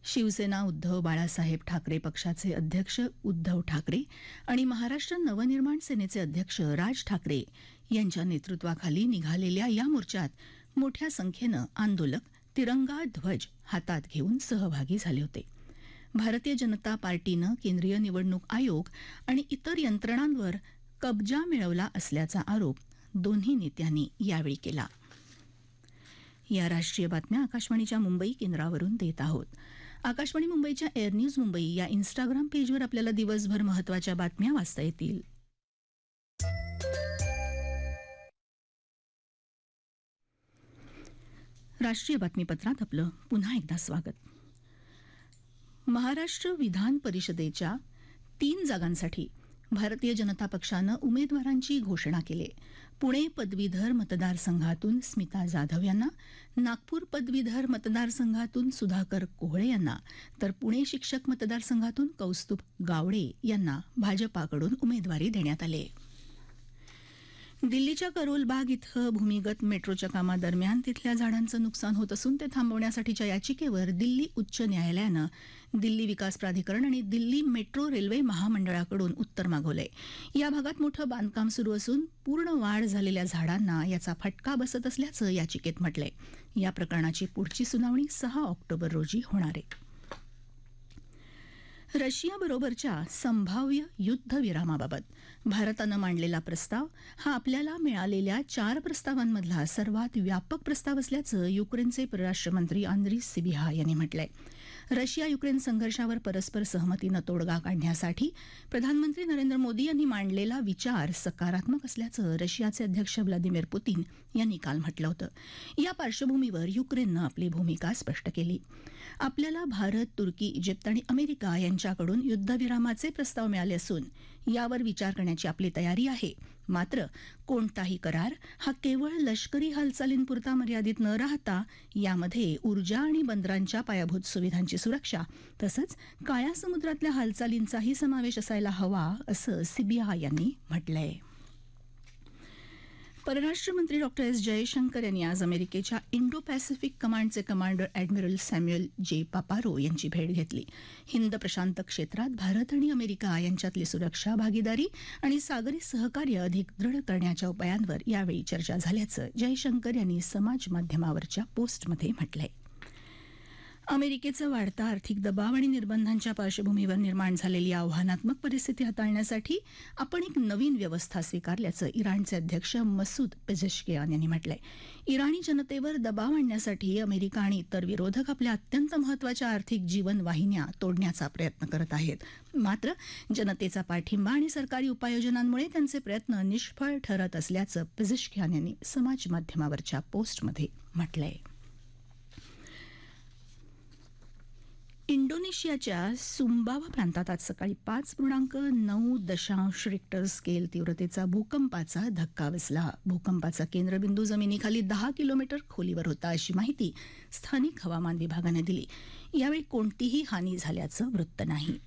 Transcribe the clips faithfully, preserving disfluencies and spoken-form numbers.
शिवसेना उद्धव बाळासाहेब ठाकरे पक्षाचे अध्यक्ष उद्धव ठाकरे आणि महाराष्ट्र नवनिर्माण सेनेचे अध्यक्ष राज ठाकरे यांच्या नेतृत्वाखाली निघालेल्या या मोर्चात मोठ्या संख्येनं आंदोलक तिरंगा ध्वज हातात घेऊन सहभागी झाले होते. भारतीय जनता पार्टीनं केंद्रीय निवडणूक आयोग आणि इतर यंत्रणांवर कब्जा मिळवला असल्याचा आरोप दोन्ही नेत्यांनी यावेळी केला. या राष्ट्रीय बातम्या आकाशवाणीच्या मुंबई केंद्रावरून देत आहोत. आकाशवाणी मुंबईच्या एअर न्यूज मुंबई या इन्स्टाग्राम पेजवर आपल्याला दिवसभर महत्त्वाच्या बातम्या वाचता येतील. राष्ट्रीय बातमीपत्रात आपलं पुन्हा एकदा स्वागत. महाराष्ट्र विधान परिषदेच्या तीन जागांसाठी भारतीय जनता पक्षानं उमेदवारांची घोषणा केली. पुणे पदवीधर मतदारसंघातून स्मिता जाधव यांना, नागपूर पदवीधर मतदारसंघातून सुधाकर कोहळे यांना तर पुणे शिक्षक मतदारसंघातून कौस्तुभ गावडे यांना भाजपाकडून उमेदवारी देण्यात आली. दिल्लीच्या करोल बाग इथं भूमिगत मेट्रोच्या कामादरम्यान तिथल्या झाडांचं नुकसान होत असून ते थांबवण्यासाठीच्या याचिकेवर दिल्ली उच्च न्यायालयानं दिल्ली विकास प्राधिकरण आणि दिल्ली मेट्रो रेल्वे महामंडळाकडून उत्तर मागवलंय. या भागात मोठं बांधकाम सुरू असून पूर्ण वाढ झालेल्या झाडांना याचा फटका बसत असल्याचं याचिकेत म्हटलंय. या प्रकरणाची पुढची सुनावणी सहा ऑक्टोबर रोजी होणार आहे. रशियाबरोबरच्या संभाव्य युद्धविरामाबाबत भारतानं मांडलेला प्रस्ताव हा आपल्याला मिळालेल्या चार प्रस्तावांमधला सर्वात व्यापक प्रस्ताव असल्याचं युक्रेनचे परराष्ट्र मंत्री आंद्री सिबिहा यांनी म्हटलंय. रशिया युक्रेन संघर्षावर परस्पर सहमतीनं तोडगा काढण्यासाठी प्रधानमंत्री नरेंद्र मोदी यांनी मांडलेला विचार सकारात्मक असल्याचं रशियाचे अध्यक्ष व्लादिमीर पुतीन यांनी काल म्हटलं होतं. या पार्श्वभूमीवर युक्रेननं आपली भूमिका स्पष्ट केली. आपल्याला भारत, तुर्की, इजिप्त आणि अमेरिका यांच्याकडून युद्धविरामाचे प्रस्ताव मिळाले असून यावर विचार करण्याची आपली तयारी आहे. मात्र कोणताही करार हा केवळ लष्करी हालचालींपुरता मर्यादित न राहता यामध्ये ऊर्जा आणि बंदरांच्या पायाभूत सुविधांची सुरक्षा तसंच काळ्या समुद्रातल्या हालचालींचाही समावेश असायला हवा असं सिबिहा यांनी म्हटलंय. परराष्ट्र मंत्री डॉक्टर एस जयशंकर यांनी आज अमेरिकेच्या इंडो पॅसिफिक कमांडचे कमांडर अॅडमिरल सॅम्युएल जे पापारो यांची भेट घेतली. हिंद प्रशांत क्षेत्रात भारत आणि अमेरिका यांच्यातली सुरक्षा भागीदारी आणि सागरी सहकार्य अधिक दृढ करण्याच्या उपायांवर यावेळी चर्चा झाल्याचं जयशंकर यांनी समाज माध्यमावरच्या पोस्टमध्ये म्हटलंय. अमेरिकेचा वाढता आर्थिक दबाव आणि निर्बंधांच्या पार्श्वभूमीवर निर्माण झालेली आव्हानात्मक परिस्थिती हाताळण्यासाठी आपण एक नवीन व्यवस्था स्वीकारल्याचं इराणचे अध्यक्ष मसूद पेझेशकियान यांनी म्हटलंय. इराणी जनतेवर दबाव आणण्यासाठी अमेरिका आणि इतर विरोधक आपल्या अत्यंत महत्त्वाच्या आर्थिक जीवन वाहिन्या तोडण्याचा प्रयत्न करत आहेत. मात्र जनतेचा पाठिंबा आणि सरकारी उपाययोजनांमुळे त्यांचे प्रयत्न निष्फळ ठरत असल्याचं पेझेशकियान यांनी समाज माध्यमावरच्या पोस्टमध्ये म्हटलंय. इंडोनेशियाच्या सुंबावा प्रांतात आज सकाळी पाच पूर्णांक नऊ दशांश रिक्टर स्केल तीव्रतेचा भूकंपाचा धक्का बसला. भूकंपाचा केंद्रबिंदू जमिनीखाली दहा किलोमीटर खोलीवर होता अशी माहिती स्थानिक हवामान विभागाने दिली. यावेळी कोणतीही हानी झाल्याचं वृत्त नाही.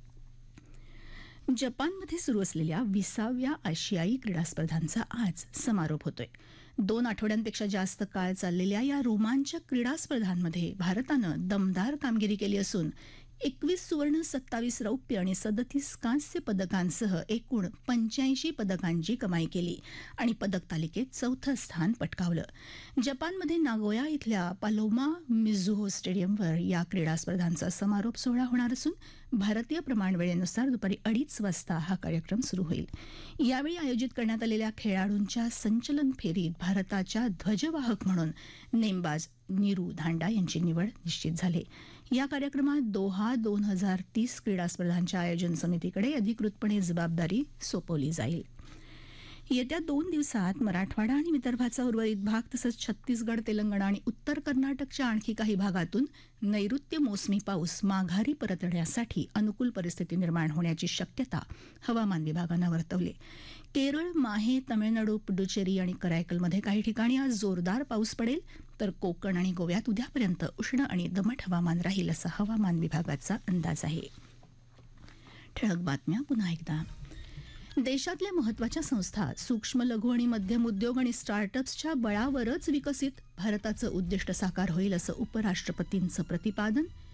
जपानमध्ये सुरू असलेल्या विसाव्या आशियाई क्रीडा स्पर्धांचा आज समारोप होतोय. दोन आठवड्यांपेक्षा जास्त काळ चाललेल्या या रोमांचक क्रीडा स्पर्धांमध्ये भारतानं दमदार कामगिरी केली असून एकवीस सुवर्ण, सत्तावीस रौप्य आणि सदतीस कांस्य पदकांसह एकूण पंच्याऐंशी पदकांची कमाई केली आणि पदक तालिकेत चौथं स्थान पटकावलं. जपानमध्ये नागोया इथल्या पालोमा मिझुहो स्टेडियमवर या क्रीडा स्पर्धांचा समारोप सोहळा होणार असून भारतीय प्रमाणवेळेनुसार दुपारी अडीच वाजता हा कार्यक्रम सुरू होईल. यावेळी आयोजित करण्यात आलेल्या खेळाडूंच्या संचलन फेरीत भारताच्या ध्वजवाहक म्हणून नेमबाज नीरू धांडा यांची निवड निश्चित झाली. या कार्यक्रमात दोहा दोन हजार तीस क्रीडा स्पर्धांच्या आयोजन समितीकडे अधिकृतपणे जबाबदारी सोपवली जाईल. येत्या दोन दिवसात मराठवाडा आणि विदर्भाचा उर्वरित भाग तसंच छत्तीसगड, तेलंगणा आणि उत्तर कर्नाटकच्या आणखी काही भागातून नैऋत्य मोसमी पाऊस माघारी परतण्यासाठी अनुकूल परिस्थिती निर्माण होण्याची शक्यता हवामान विभागानं वर्तवली. केरळ, माहे, तमिळनाडू, पुडुचेरी आणि करायकलमध्ये काही ठिकाणी आज जोरदार पाऊस पडेल तर कोकण आणि गोव्यात उद्यापर्यंत उष्ण आणि दमट हवामान राहील असा हवामान विभागाचा अंदाज आहे. ठळक बातम्या पुन्हा एकदा. देशातल्या महत्त्वाच्या संस्था सूक्ष्म, लघु आणि मध्यम उद्योग आणि स्टार्टअप्सच्या बळावरच विकसित भारताचं उद्दिष्ट साकार होईल असं उपराष्ट्रपतींचं प्रतिपादन.